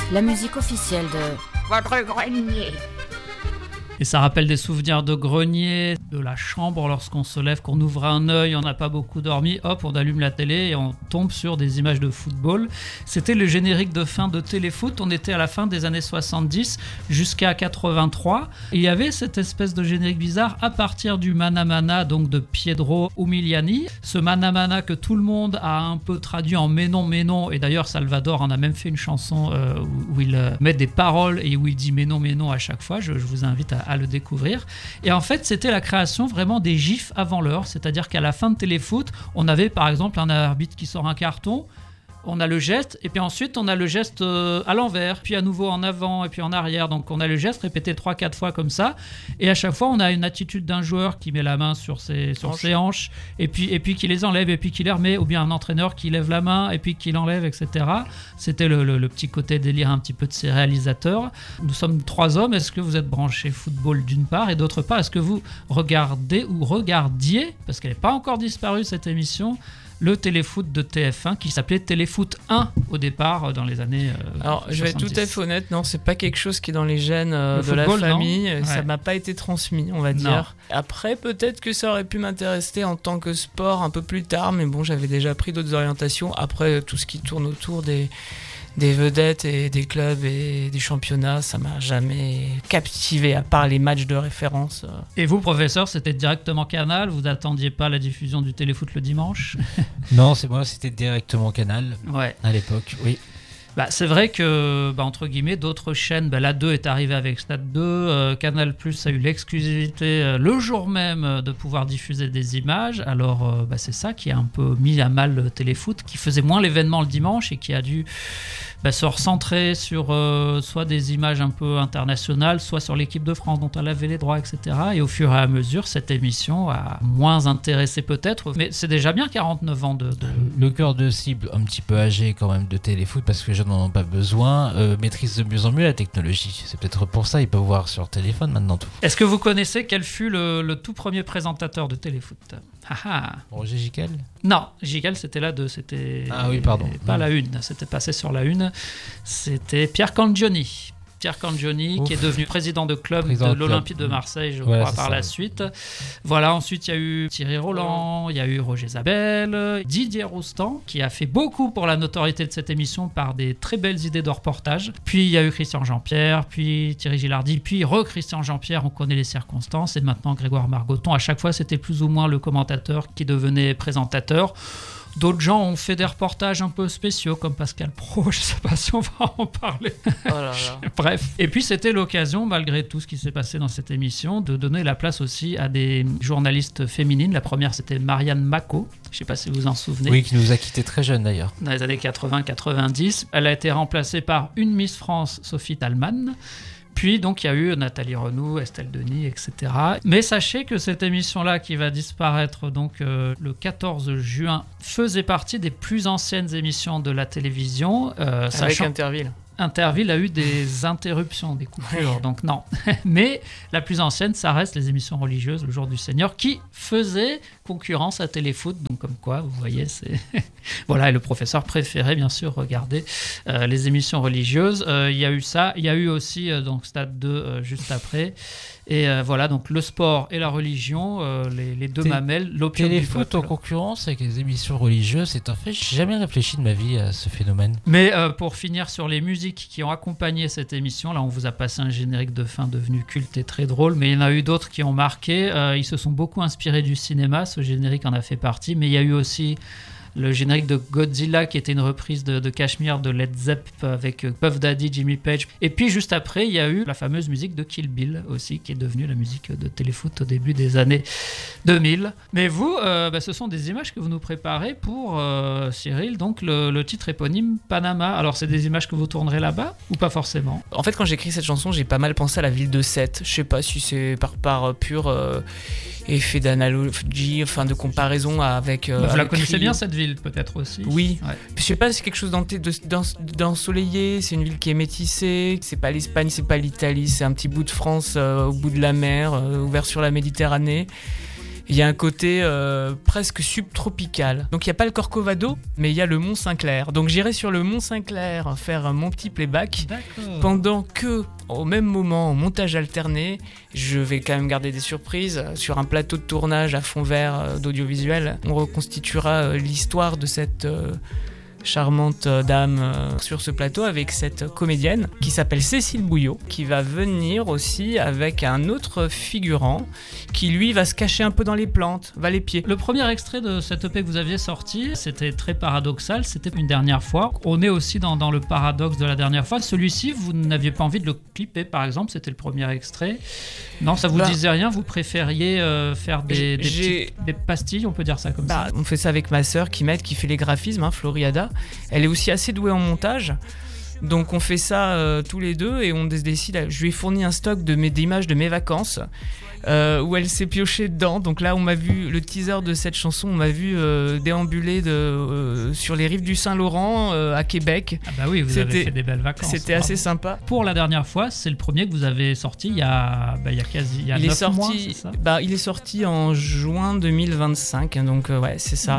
la musique officielle de votre grenier. Et ça rappelle des souvenirs de grenier, de la chambre lorsqu'on se lève, qu'on ouvre un œil, on n'a pas beaucoup dormi, hop, on allume la télé et on tombe sur des images de football. C'était le générique de fin de Téléfoot, on était à la fin des années 70 jusqu'à 83. Et il y avait cette espèce de générique bizarre à partir du Mana Mana, donc de Pietro Umiliani. Ce Mana Mana que tout le monde a un peu traduit en mais non, et d'ailleurs Salvador en a même fait une chanson où il met des paroles et où il dit mais non à chaque fois, je vous invite à le découvrir. Et en fait, c'était la création vraiment des gifs avant l'heure, c'est-à-dire qu'à la fin de Téléfoot, on avait par exemple un arbitre qui sort un carton, on a le geste, et puis ensuite on a le geste à l'envers, puis à nouveau en avant, et puis en arrière. Donc on a le geste répété 3-4 fois comme ça, et à chaque fois on a une attitude d'un joueur qui met la main sur ses hanches, et puis qui les enlève, et puis qui les remet, ou bien un entraîneur qui lève la main, et puis qui l'enlève, etc. C'était le petit côté délire un petit peu de ces réalisateurs. Nous sommes 3 hommes, est-ce que vous êtes branchés football d'une part, et d'autre part, est-ce que vous regardez ou regardiez, parce qu'elle n'est pas encore disparue cette émission, le téléfoot de TF1 qui s'appelait Téléfoot 1 au départ dans les années Alors 70. Je vais être tout à fait honnête, non, c'est pas quelque chose qui est dans les gènes de football, la famille, ouais. Ça m'a pas été transmis, on va dire. Après, peut-être que ça aurait pu m'intéresser en tant que sport un peu plus tard, mais bon, j'avais déjà pris d'autres orientations. Après, tout ce qui tourne autour des vedettes et des clubs et des championnats, ça m'a jamais captivé, à part les matchs de référence. Et vous, professeur, c'était directement Canal? Vous n'attendiez pas la diffusion du téléfoot le dimanche? Non, c'était directement Canal, ouais. À l'époque, oui. C'est vrai que, entre guillemets, d'autres chaînes, la 2 est arrivée avec Stade 2, Canal Plus a eu l'exclusivité le jour même de pouvoir diffuser des images. Alors, c'est ça qui a un peu mis à mal le téléfoot, qui faisait moins l'événement le dimanche et qui a dû se recentrer sur soit des images un peu internationales, soit sur l'équipe de France dont elle avait les droits, etc. Et au fur et à mesure, cette émission a moins intéressé peut-être, mais c'est déjà bien 49 ans de... Le cœur de cible un petit peu âgé quand même de téléfoot, parce que les gens n'en ont pas besoin, maîtrise de mieux en mieux la technologie. C'est peut-être pour ça, ils peuvent voir sur téléphone maintenant tout. Est-ce que vous connaissez quel fut le tout premier présentateur de téléfoot? Roger Giquel? Non, Giquel c'était la 2, c'était... Ah oui, pardon. Pas la 1, c'était passé sur la 1. C'était Pierre Cangioni. Pierre Cangioni, qui est devenu président de club de l'Olympique de Marseille, je crois, par la suite. Voilà, ensuite il y a eu Thierry Roland, il y a eu Roger Zabel, Didier Roustan, qui a fait beaucoup pour la notoriété de cette émission par des très belles idées de reportage. Puis il y a eu Christian Jean-Pierre, puis Thierry Gilardi, puis Christian Jean-Pierre, on connaît les circonstances, et maintenant Grégoire Margoton. À chaque fois, c'était plus ou moins le commentateur qui devenait présentateur. D'autres gens ont fait des reportages un peu spéciaux, comme Pascal Praud, je ne sais pas si on va en parler. Oh là là. Bref. Et puis c'était l'occasion, malgré tout ce qui s'est passé dans cette émission, de donner la place aussi à des journalistes féminines. La première, c'était Marianne Macot. Je ne sais pas si vous en souvenez. Oui, qui nous a quittés très jeunes d'ailleurs. Dans les années 80-90. Elle a été remplacée par une Miss France, Sophie Talman. Puis, donc, il y a eu Nathalie Renou, Estelle Denis, etc. Mais sachez que cette émission-là, qui va disparaître donc, le 14 juin, faisait partie des plus anciennes émissions de la télévision. Avec Interville. Interville a eu des interruptions, des coupures, donc non. Mais la plus ancienne, ça reste les émissions religieuses, le Jour du Seigneur, qui faisaient concurrence à Téléfoot. Donc comme quoi, vous voyez, c'est... Voilà, et le professeur préférait bien sûr regarder les émissions religieuses. Il y a eu ça, il y a eu aussi donc Stade 2 juste après. Et voilà, donc le sport et la religion, les deux mamelles, l'opium du peuple. Téléfoot en concurrence avec les émissions religieuses, c'est un fait. J'ai jamais réfléchi de ma vie à ce phénomène. Mais pour finir sur les musiques qui ont accompagné cette émission, là on vous a passé un générique de fin devenu culte et très drôle, mais il y en a eu d'autres qui ont marqué. Ils se sont beaucoup inspirés du cinéma, ce générique en a fait partie, mais il y a eu aussi le générique de Godzilla qui était une reprise de Cashmere de Led Zepp avec Puff Daddy, Jimmy Page. Et puis juste après, il y a eu la fameuse musique de Kill Bill aussi, qui est devenue la musique de Téléfoot au début des années 2000. Mais vous, ce sont des images que vous nous préparez pour Cyril, donc le titre éponyme Panama. Alors c'est des images que vous tournerez là-bas ou pas forcément? En fait, quand j'ai écrit cette chanson, j'ai pas mal pensé à la ville de Sète. Je sais pas si c'est par pur effet d'analogie, enfin de comparaison avec... vous la connaissez bien cette ville peut-être aussi? Oui, ouais. Je sais pas, c'est quelque chose d'ensoleillé, c'est une ville qui est métissée, c'est pas l'Espagne, c'est pas l'Italie, c'est un petit bout de France au bout de la mer, ouvert sur la Méditerranée. Il y a un côté presque subtropical. Donc il n'y a pas le Corcovado, mais il y a le Mont Saint-Clair. Donc j'irai sur le Mont Saint-Clair faire mon petit playback. D'accord. Pendant que, au même moment, en montage alterné, je vais quand même garder des surprises. Sur un plateau de tournage à fond vert d'audiovisuel, on reconstituera l'histoire de cette charmante dame sur ce plateau avec cette comédienne qui s'appelle Cécile Bouillot, qui va venir aussi avec un autre figurant qui lui va se cacher un peu dans les plantes, va les pieds. Le premier extrait de cette EP que vous aviez sorti, c'était très paradoxal, c'était une dernière fois. On est aussi dans le paradoxe de la dernière fois. Celui-ci, vous n'aviez pas envie de le clipper par exemple, c'était le premier extrait. Non, ça vous disait rien, vous préfériez faire des pastilles, on peut dire ça comme ça. On fait ça avec ma sœur qui m'aide, qui fait les graphismes, Floriada. Elle est aussi assez douée en montage. Donc on fait ça tous les deux et on décide. Je lui ai fourni un stock d'images de mes vacances où elle s'est piochée dedans. Donc là on m'a vu le teaser de cette chanson, on m'a vu déambuler sur les rives du Saint-Laurent à Québec. Ah bah oui, vous avez fait des belles vacances. C'était assez sympa. Pour la dernière fois, c'est le premier que vous avez sorti il y a 9 mois, c'est ça ? Il est sorti en juin 2025, donc ouais, c'est ça.